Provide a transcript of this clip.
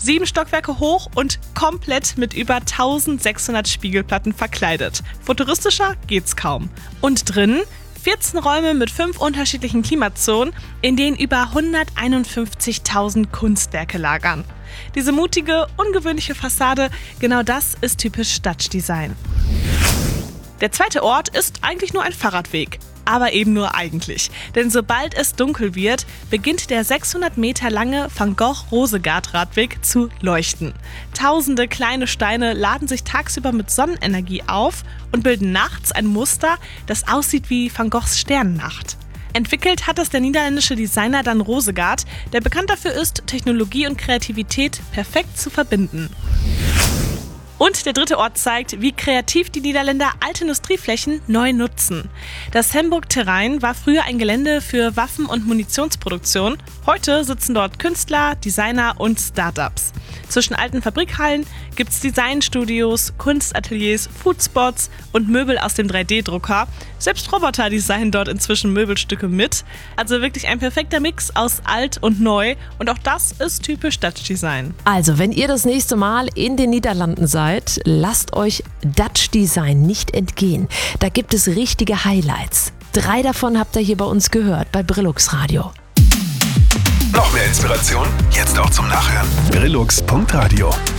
7 Stockwerke hoch und komplett mit über 1600 Spiegelplatten verkleidet. Futuristischer geht's kaum. Und drin 14 Räume mit 5 unterschiedlichen Klimazonen, in denen über 151.000 Kunstwerke lagern. Diese mutige, ungewöhnliche Fassade, genau das ist typisch Dutch Design. Der zweite Ort ist eigentlich nur ein Fahrradweg. Aber eben nur eigentlich. Denn sobald es dunkel wird, beginnt der 600 Meter lange Van Gogh-Rosegard-Radweg zu leuchten. Tausende kleine Steine laden sich tagsüber mit Sonnenenergie auf und bilden nachts ein Muster, das aussieht wie Van Goghs Sternennacht. Entwickelt hat es der niederländische Designer Dan Rosegard, der bekannt dafür ist, Technologie und Kreativität perfekt zu verbinden. Und der dritte Ort zeigt, wie kreativ die Niederländer alte Industrieflächen neu nutzen. Das Hemburg-Terrein war früher ein Gelände für Waffen- und Munitionsproduktion. Heute sitzen dort Künstler, Designer und Startups. Zwischen alten Fabrikhallen gibt es Designstudios, Kunstateliers, Foodspots und Möbel aus dem 3D-Drucker. Selbst Roboter designen dort inzwischen Möbelstücke mit. Also wirklich ein perfekter Mix aus alt und neu. Und auch das ist typisch Dutch Design. Also, wenn ihr das nächste Mal in den Niederlanden seid, lasst euch Dutch Design nicht entgehen. Da gibt es richtige Highlights. 3 davon habt ihr hier bei uns gehört, bei Brillux Radio. Noch mehr Inspiration? Jetzt auch zum Nachhören. Brillux.radio